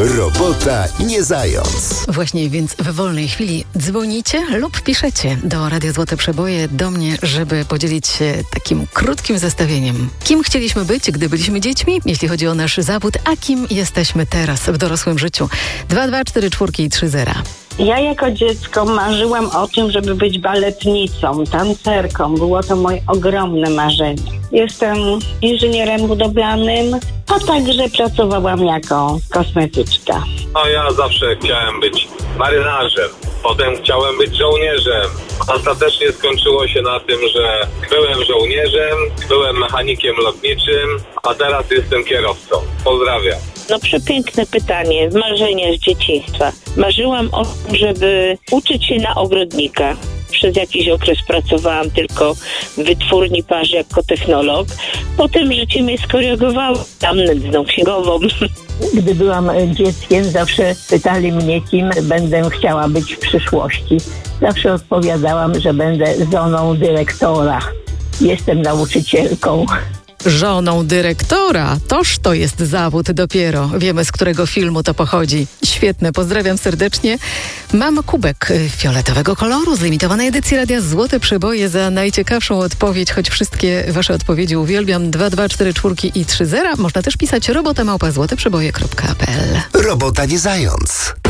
Robota nie zając. Właśnie, więc w wolnej chwili dzwonicie lub piszecie do Radia Złote Przeboje do mnie, żeby podzielić się takim krótkim zestawieniem. Kim chcieliśmy być, gdy byliśmy dziećmi, jeśli chodzi o nasz zawód, a kim jesteśmy teraz w dorosłym życiu. 22443. Ja jako dziecko marzyłam o tym, żeby być baletnicą, tancerką. Było to moje ogromne marzenie. Jestem inżynierem budowlanym, a także pracowałam jako kosmetyczka. A ja zawsze chciałem być marynarzem, potem chciałem być żołnierzem. Ostatecznie skończyło się na tym, że byłem żołnierzem, byłem mechanikiem lotniczym, a teraz jestem kierowcą. Pozdrawiam. No przepiękne pytanie, marzenie z dzieciństwa. Marzyłam o tym, żeby uczyć się na ogrodnika. Przez jakiś okres pracowałam tylko w wytwórni parzy jako technolog. Potem życie mnie skorygowało tam nędzną księgową. Gdy byłam dzieckiem, zawsze pytali mnie, kim będę chciała być w przyszłości. Zawsze odpowiadałam, że będę żoną dyrektora. Jestem nauczycielką. Żoną dyrektora. Toż to jest zawód dopiero. Wiemy, z którego filmu to pochodzi. Świetne, pozdrawiam serdecznie. Mam kubek fioletowego koloru z limitowanej edycji Radia Złote Przeboje za najciekawszą odpowiedź, choć wszystkie wasze odpowiedzi uwielbiam. 22443 i 30. Można też pisać robota@złoteprzeboje.pl. Robota nie zając.